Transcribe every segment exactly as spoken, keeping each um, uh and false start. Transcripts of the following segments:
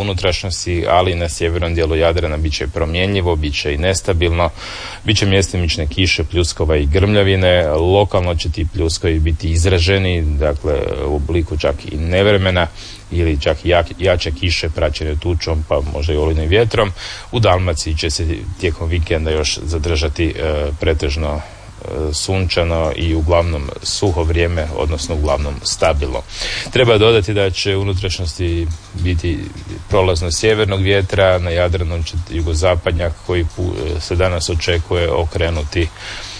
unutrašnjosti, ali i na sjevernom dijelu Jadrana bit će promjenjivo, bit će i nestabilno, bit će mjestimične kiše, pljuskova i grmljavine. Lokalno će ti pljuskovi biti izraženi, dakle u obliku čak i nevremena ili čak i jak, jače kiše praćene tučom, pa možda i olujnim vjetrom. U Dalmaciji će se tijekom vikenda još zadržati e, pretežno sunčano i uglavnom suho vrijeme, odnosno uglavnom stabilno. Treba dodati da će unutrašnjosti biti prolazno sjevernog vjetra, na Jadranu će jugozapadnjak koji se danas očekuje okrenuti e,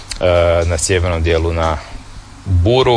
na sjevernom dijelu na buru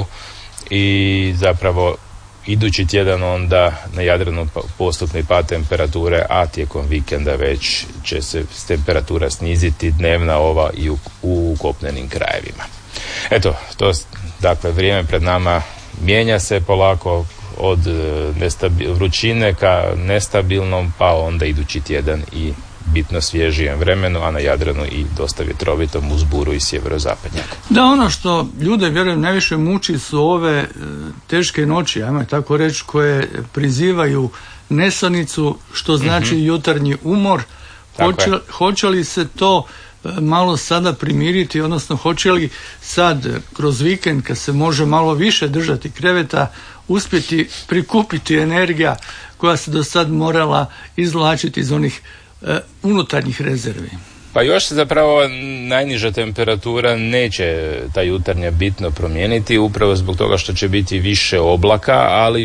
i zapravo idući tjedan onda na Jadranu postupni pad temperature, a tijekom vikenda već će se temperatura sniziti, dnevna ova i u, u kopnenim krajevima. Eto, to dakle vrijeme pred nama mijenja se polako od nestabil, vrućine ka nestabilnom, pa onda idući tjedan i bitno svježijem vremenu, a na Jadranu i dosta vjetrovitom uz buru i sjeverozapadnjak. Da, ono što ljude, vjerujem, najviše muči su ove e, teške noći, ajmo tako reći, koje prizivaju nesanicu, što znači mm-hmm. jutarnji umor. Hoće, hoće li se to e, malo sada primiriti, odnosno hoće li sad kroz vikend, kad se može malo više držati kreveta, uspjeti prikupiti energija koja se do sad morala izvlačiti iz onih unutarnjih rezervi? Pa još se zapravo najniža temperatura neće ta jutarnja bitno promijeniti, upravo zbog toga što će biti više oblaka, ali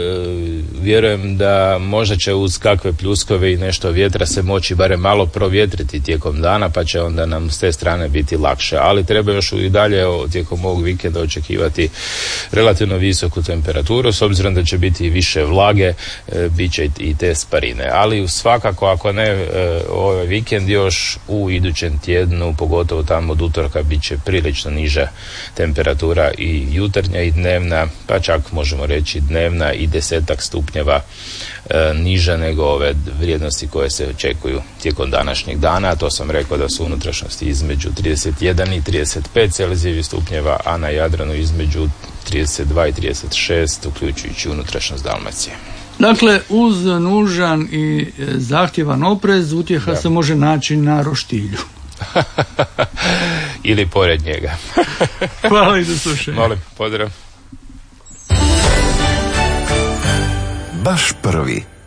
vjerujem da možda će uz kakve pljuskove i nešto vjetra se moći barem malo provjetriti tijekom dana, pa će onda nam s te strane biti lakše. Ali treba još i dalje tijekom ovog vikenda očekivati relativno visoku temperaturu, s obzirom da će biti više vlage, bit će i te sparine. Ali svakako, ako ne ovaj vikend, još u idućem tjednu, pogotovo tamo od utorka, bit će prilično niža temperatura i jutarnja i dnevna, pa čak možemo reći dnevna i desetak stupnjeva e, niža nego ove vrijednosti koje se očekuju tijekom današnjeg dana. A to sam rekao da su unutrašnjosti između trideset jedan i trideset pet Celzijevih stupnjeva, a na Jadranu između trideset dva i trideset šest, uključujući unutrašnjost Dalmacije. Dakle, uz nužan i zahtjevan oprez, utjeha da. se može naći na roštilju. Ili pored njega. Hvala i do slušanja. Molim, pozdrav. Baš prvi.